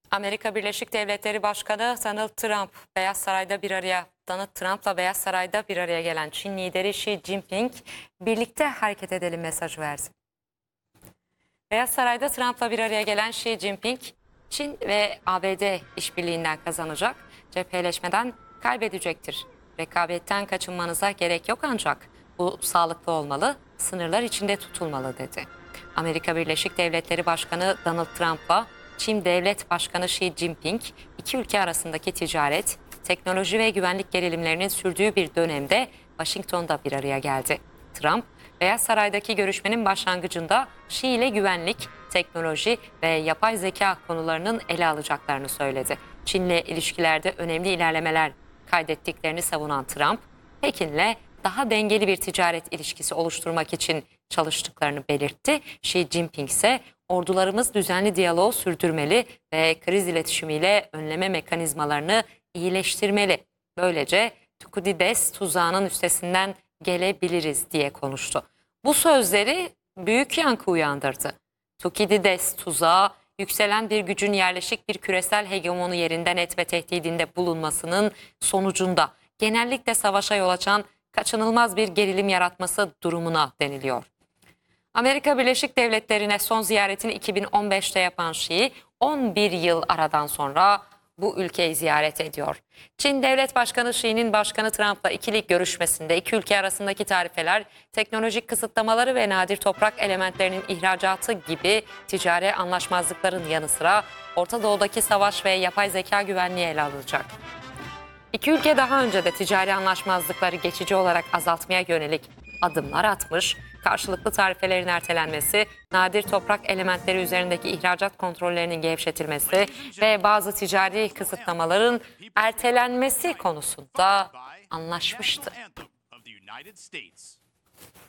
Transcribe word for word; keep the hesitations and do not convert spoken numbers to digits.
Amerika Birleşik Devletleri Başkanı Donald Trump, Beyaz Saray'da bir araya Donald Trump'la Beyaz Saray'da bir araya gelen Çin lideri Xi Jinping, birlikte hareket edelim mesajı verdi. Beyaz Saray'da Trump'la bir araya gelen Xi Jinping, Çin ve A B D işbirliğinden kazanacak, cepheleşmeden kaybedecektir. Rekabetten kaçınmanıza gerek yok ancak bu sağlıklı olmalı, sınırlar içinde tutulmalı dedi. Amerika Birleşik Devletleri Başkanı Donald Trump'la Çin Devlet Başkanı Xi Jinping, iki ülke arasındaki ticaret, teknoloji ve güvenlik gerilimlerinin sürdüğü bir dönemde Washington'da bir araya geldi. Trump, Beyaz Saray'daki görüşmenin başlangıcında Xi ile güvenlik, teknoloji ve yapay zeka konularının ele alacaklarını söyledi. Çin'le ilişkilerde önemli ilerlemeler kaydettiklerini savunan Trump, Pekin'le daha dengeli bir ticaret ilişkisi oluşturmak için çalıştıklarını belirtti. Xi Jinping ise ordularımız düzenli diyaloğu sürdürmeli ve kriz iletişimiyle önleme mekanizmalarını iyileştirmeli. Böylece Thukydides tuzağının üstesinden gelebiliriz diye konuştu. Bu sözleri büyük yankı uyandırdı. Thukydides tuzağı, yükselen bir gücün yerleşik bir küresel hegemonu yerinden etme tehdidinde bulunmasının sonucunda genellikle savaşa yol açan kaçınılmaz bir gerilim yaratması durumuna deniliyor. Amerika Birleşik Devletleri'ne son ziyaretini iki bin on beşte yapan Xi, on bir yıl aradan sonra bu ülkeyi ziyaret ediyor. Çin Devlet Başkanı Xi'nin Başkanı Trump'la ikili görüşmesinde iki ülke arasındaki tarifeler, teknolojik kısıtlamaları ve nadir toprak elementlerinin ihracatı gibi ticari anlaşmazlıkların yanı sıra Orta Doğu'daki savaş ve yapay zeka güvenliği ele alınacak. İki ülke daha önce de ticari anlaşmazlıkları geçici olarak azaltmaya yönelik adımlar atmış, karşılıklı tarifelerin ertelenmesi, nadir toprak elementleri üzerindeki ihracat kontrollerinin gevşetilmesi ve bazı ticari kısıtlamaların ertelenmesi konusunda anlaşmıştı.